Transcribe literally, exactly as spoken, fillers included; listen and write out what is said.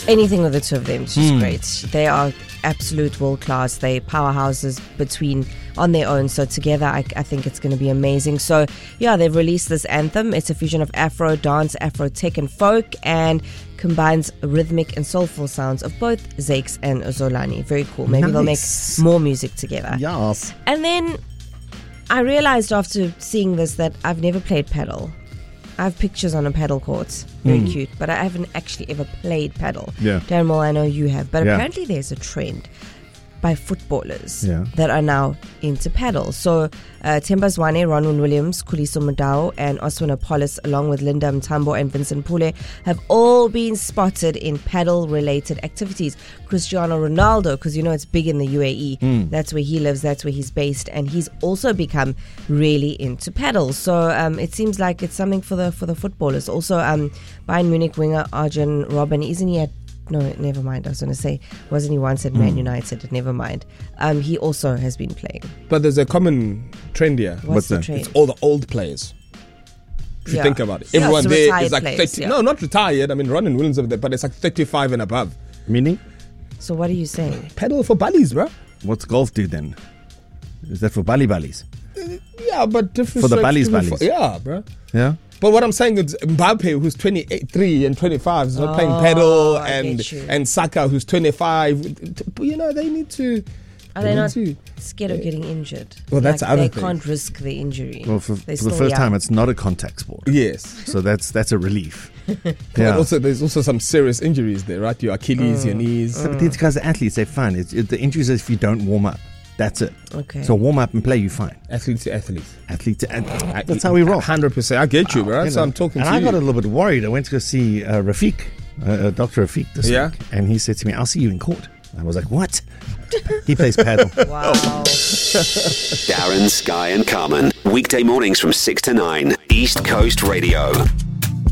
anything with the two of them is just Mm. great. They are absolute world class. They powerhouses between on their own. So together, I, I think it's going to be amazing. So yeah, they've released this anthem. It's a fusion of Afro dance, Afro tech, and folk, and combines rhythmic and soulful sounds of both Zakes and Zolani. Very cool. Maybe they'll make Nice. more music together. Yes. And then I realized after seeing this that I've never played paddle. I have pictures on a paddle court, very Mm. cute, but I haven't actually ever played paddle. Yeah. Darren Moore, I know you have, but Yeah. apparently there's a trend by footballers Yeah. that are now into paddle. So uh, Themba Zwane, Ronwen Williams, Khuliso Mudau, and Oswin Apollos, along with Linda Mtambo and Vincent Pule, have all been spotted in paddle-related activities. Cristiano Ronaldo, because you know it's big in the U A E, Mm. that's where he lives, that's where he's based, and he's also become really into paddle. So um, it seems like it's something for the for the footballers. Also, um, Bayern Munich winger Arjen Robben, isn't he at No, never mind. I was going to say, wasn't he once at Man Mm. United? Never mind. Um, he also has been playing. But there's a common trend here. What's What's the that? trend? It's all the old players. If Yeah. you think about it, Yeah, everyone so there retired is like players, thirty. yeah. No, not retired. I mean, Ronwen Williams over there, but it's like thirty-five and above. Meaning? So what are you saying? Pedal for bullies, bro. What's golf do then? Is that for bally ballies? Yeah, but different For the strokes, bullies, different bullies. fo- Yeah, bro. Yeah. But what I'm saying is Mbappe, who's twenty-three and twenty-five, is not Oh, playing pedal, I and get you. and Saka, who's twenty-five. You know, they need to. Are they need not to- scared of getting injured? Well, that's like the other They thing. can't risk the injury. Well, for, They're for the still first young. time, it's not a contact sport. Yes. So that's that's a relief. But Yeah. also, there's also some serious injuries there, right? Your Achilles, your knees. So, but these guys are athletes. They're fine. It's, it, the injuries is if you don't warm up. That's it. Okay. So warm up and play, you're fine. Athlete to athlete. Athlete to athlete. That's how we roll. one hundred percent. I get you, bro. You So know. I'm talking and to I you. got a little bit worried. I went to go see uh, Rafiq, uh, uh, Doctor Rafiq this Yeah. week. And he said to me, I'll see you in court. I was like, what? He plays paddle. Wow. Darren, Sky and Carmen. Weekday mornings from six to nine. East Coast Radio.